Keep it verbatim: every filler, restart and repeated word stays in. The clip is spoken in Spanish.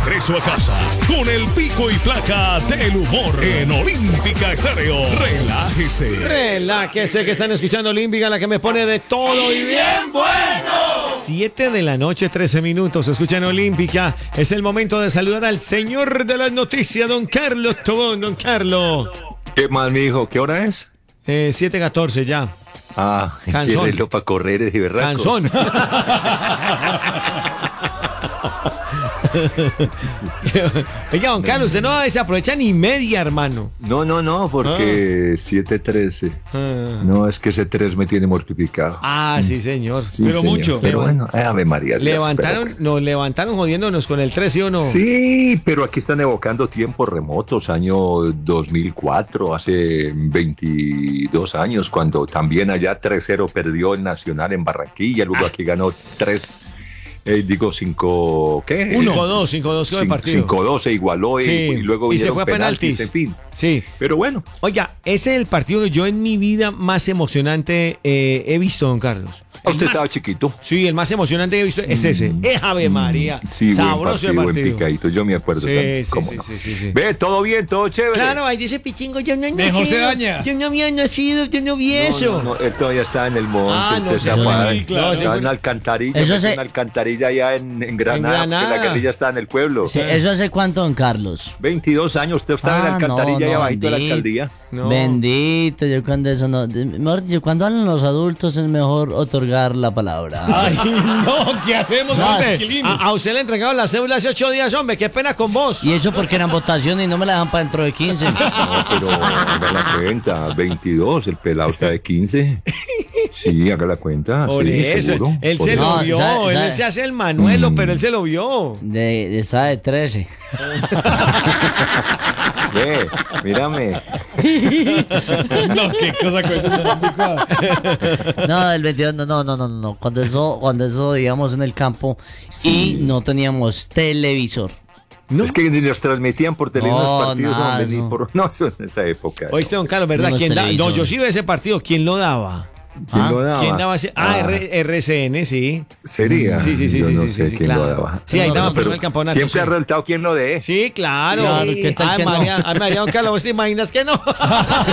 regreso a casa con el pico y placa del humor en Olímpica Estéreo. Relájese. Relájese que están escuchando Olímpica, la que me pone de todo y bien bueno. siete de la noche, trece minutos. Escuchan Olímpica. Es el momento de saludar al señor de las noticias, don Carlos Tobón. Don Carlos. ¿Qué más, mijo? ¿Qué hora es? Eh, siete catorce ya. Ah, Canzón. qué reloj para correr es berraco. Canzón. Oiga, don Carlos, usted no se aprovecha ni media, hermano. No, no, no, porque ah. siete trece. Ah. No, es que ese tres me tiene mortificado. Ah, sí, señor. Sí, pero señor. mucho. Pero bueno, Ave María. Dios, levantaron, pero... nos levantaron jodiéndonos con el tres, ¿sí o no? Sí, pero aquí están evocando tiempos remotos, año dos mil cuatro, hace veintidós años, cuando también allá tres cero perdió el Nacional en Barranquilla, luego ah. aquí ganó tres. Eh, digo cinco, ¿qué? cinco dos, cinco dos quedó el partido. cinco dos se igualó sí. y, y luego y se fue a penaltis. penaltis, en fin. Sí. Pero bueno. Oiga, ese es el partido que yo en mi vida más emocionante eh, he visto, don Carlos. El ¿Usted más, estaba chiquito? Sí, el más emocionante que he visto es ese. Mm, es Ave María. Sí, sabroso buen partido, el partido. Buen picadito, yo me acuerdo sí, también. Sí, ¿Cómo sí, no? sí, sí, sí. Ve, todo bien, todo chévere. Claro, ahí dice Pichingo, yo no he de nacido. José Daña. Yo no había nacido, yo no vi eso. No, no, no, él todavía está en el monte. Ah, no, sí, sí, claro. Está en Alcantarilla. Eso es se... una alcantarilla allá en, en Granada, en Granada. Que la guerrilla está en el pueblo. Sí, ¿eso hace cuánto, don Carlos? veintidós años, usted estaba ah, en Alcantarilla no, y no, abajito de la bendito. alcaldía. No. Bendito, yo cuando eso no... Mejor dicho, cuando hablan los adultos es mejor otorgar la palabra. Ay, no, ¿qué hacemos? No, a, a usted le entregaron la cédula hace ocho días, hombre, qué pena con vos. Y eso porque eran votaciones y no me la dejan para dentro de quince. No, pero haga la cuenta, veintidós, el pelado está de quince. Sí, haga la cuenta. Por sí, eso, seguro. él Por se eso. lo No, vio, sabe, él sabe. se hace el manuelo, Mm. pero él se lo vio. De, de, está de trece. Ve, mírame. No, qué cosa con eso. No, el veintidós, no, no, no, no, no. Cuando eso, cuando eso íbamos en el campo Sí. y no teníamos televisor. No. Es que ni los transmitían por televisión No, los partidos, nada, hombre, ni eso. por... No, eso en esa época. Oíste, don Carlos, ¿verdad? No, ¿Quién da? televisor. No, yo sí vi ese partido. ¿Quién lo daba? ¿Quién ¿Ah? lo daba? ¿Quién daba ese? Ah, Ah, R- RCN, sí. ¿Sería? Sí, sí, sí, Yo sí, no sí, sé sí, quién claro. lo daba. Sí, ahí No, daba no, primero pero el campeonato. siempre sí. ha resultado quién lo dé. Sí, claro. Claro, ¿qué tal Ay, que no? María, ay, María, don Carlos, ¿vos te imaginas que no?